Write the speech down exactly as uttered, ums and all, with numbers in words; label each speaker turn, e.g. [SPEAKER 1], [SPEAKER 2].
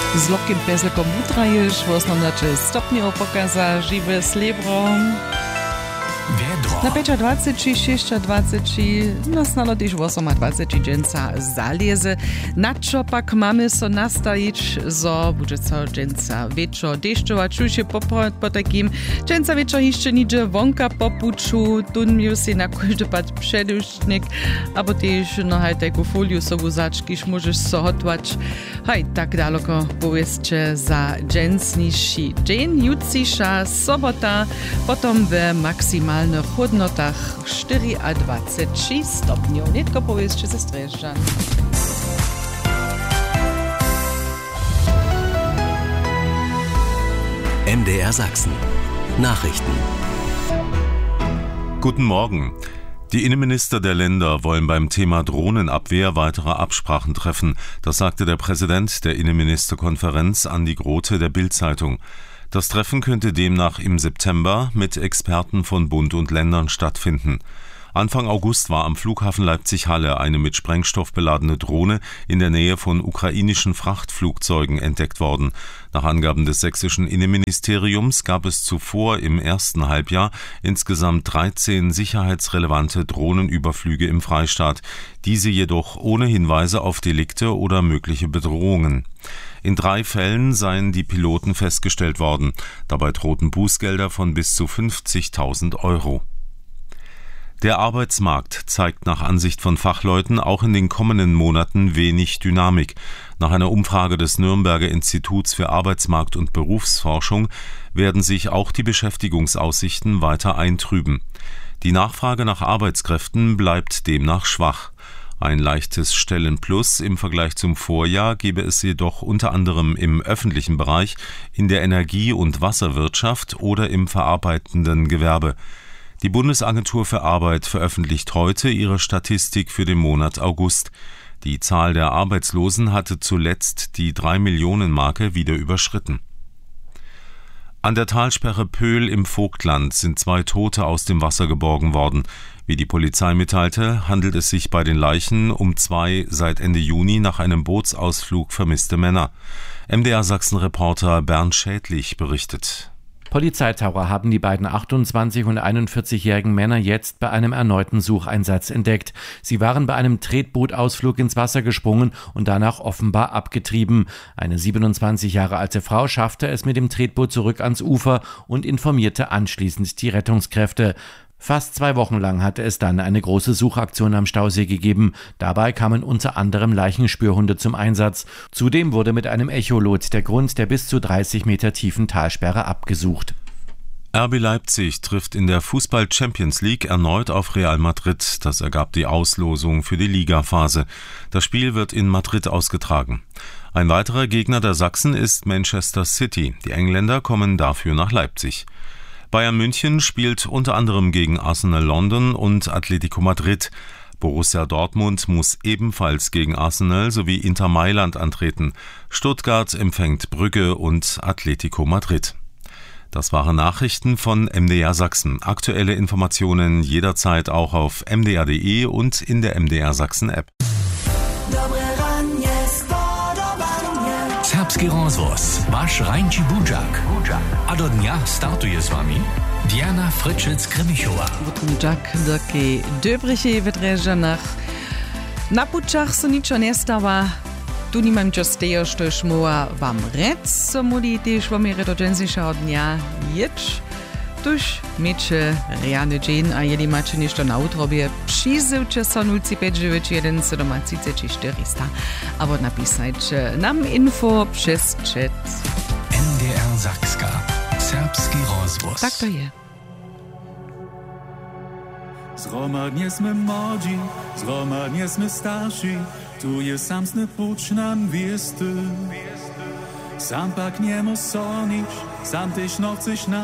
[SPEAKER 1] Z lokim pezlekom utraješ, v osnovnače stopnjev pokaza živé slebro. Na dwadzieścia pięć, dwadzieścia no snadno też dwadzieścia osiem dżęca zalieze. Na čo pak mamy so nastajić, zo bude co dżęca wieczor deszczować, czuję po, po takim dżęca wieczor jeszcze nidzie wonka po puczu, tunmiu si na każdy pad przedusznik, abo też no haj taką foliu sobu zaczkisz możesz so hotwać. Haj, tak daleko powiedzcie za dżęcniejszy dzień, jutrzejsza sobota, potom w maksymalnych hodnotach dwadzieścia cztery stopniów. Netko powiedzcie ze Streżan.
[SPEAKER 2] M D R Sachsen. Nachrichten.
[SPEAKER 3] Guten Morgen. Die Innenminister der Länder wollen beim Thema Drohnenabwehr weitere Absprachen treffen. Das sagte der Präsident der Innenministerkonferenz Andi Grote der Bild-Zeitung. Das Treffen könnte demnach im September mit Experten von Bund und Ländern stattfinden. Anfang August war am Flughafen Leipzig-Halle eine mit Sprengstoff beladene Drohne in der Nähe von ukrainischen Frachtflugzeugen entdeckt worden. Nach Angaben des sächsischen Innenministeriums gab es zuvor im ersten Halbjahr insgesamt dreizehn sicherheitsrelevante Drohnenüberflüge im Freistaat, diese jedoch ohne Hinweise auf Delikte oder mögliche Bedrohungen. In drei Fällen seien die Piloten festgestellt worden. Dabei drohten Bußgelder von bis zu fünfzigtausend Euro. Der Arbeitsmarkt zeigt nach Ansicht von Fachleuten auch in den kommenden Monaten wenig Dynamik. Nach einer Umfrage des Nürnberger Instituts für Arbeitsmarkt- und Berufsforschung werden sich auch die Beschäftigungsaussichten weiter eintrüben. Die Nachfrage nach Arbeitskräften bleibt demnach schwach. Ein leichtes Stellenplus im Vergleich zum Vorjahr gebe es jedoch unter anderem im öffentlichen Bereich, in der Energie- und Wasserwirtschaft oder im verarbeitenden Gewerbe. Die Bundesagentur für Arbeit veröffentlicht heute ihre Statistik für den Monat August. Die Zahl der Arbeitslosen hatte zuletzt die drei Millionen Marke wieder überschritten. An der Talsperre Pöhl im Vogtland sind zwei Tote aus dem Wasser geborgen worden. Wie die Polizei mitteilte, handelt es sich bei den Leichen um zwei seit Ende Juni nach einem Bootsausflug vermisste Männer. M D R Sachsen-Reporter Bernd Schädlich berichtet.
[SPEAKER 4] Polizeitaucher haben die beiden achtundzwanzig- und einundvierzigjährigen Männer jetzt bei einem erneuten Sucheinsatz entdeckt. Sie waren bei einem Tretbootausflug ins Wasser gesprungen und danach offenbar abgetrieben. Eine siebenundzwanzig Jahre alte Frau schaffte es mit dem Tretboot zurück ans Ufer und informierte anschließend die Rettungskräfte. Fast zwei Wochen lang hatte es dann eine große Suchaktion am Stausee gegeben. Dabei kamen unter anderem Leichenspürhunde zum Einsatz. Zudem wurde mit einem Echolot der Grund der bis zu dreißig Meter tiefen Talsperre abgesucht.
[SPEAKER 3] R B Leipzig trifft in der Fußball-Champions League erneut auf Real Madrid. Das ergab die Auslosung für die Ligaphase. Das Spiel wird in Madrid ausgetragen. Ein weiterer Gegner der Sachsen ist Manchester City. Die Engländer kommen dafür nach Leipzig. Bayern München spielt unter anderem gegen Arsenal London und Atletico Madrid. Borussia Dortmund muss ebenfalls gegen Arsenal sowie Inter Mailand antreten. Stuttgart empfängt Brügge und Atletico Madrid. Das waren Nachrichten von M D R Sachsen. Aktuelle Informationen jederzeit auch auf m d r punkt d e und in der M D R Sachsen App.
[SPEAKER 2] Serbski rozvoz, váš Rajnči Budžak. A do dňa startuje s vami Diana Frčec-Kremišová.
[SPEAKER 1] Budžak doky dobryche wydrzeżanach. Na puczach so niczo nie stawa. Tu nie mam čo stejo, štož moja wam rec, so muli też wam je do dżęsisza dnia jedź. Tuż miecze reane dzień, a jeli macie ništo na utrobie, przyzyłcie so nula pięć dziewięć jeden siedem trzy czterysta. Abo napisajcie nam info przez chat.
[SPEAKER 2] M D R Sakska. Serbski rozvoz.
[SPEAKER 1] Tak to je.
[SPEAKER 5] Zgromadnie sme młodzi, zgromadnie sme starsi, tu je samsny pucz nam wiesty. Sam pak nie mo sonić, sam tyś no chceš na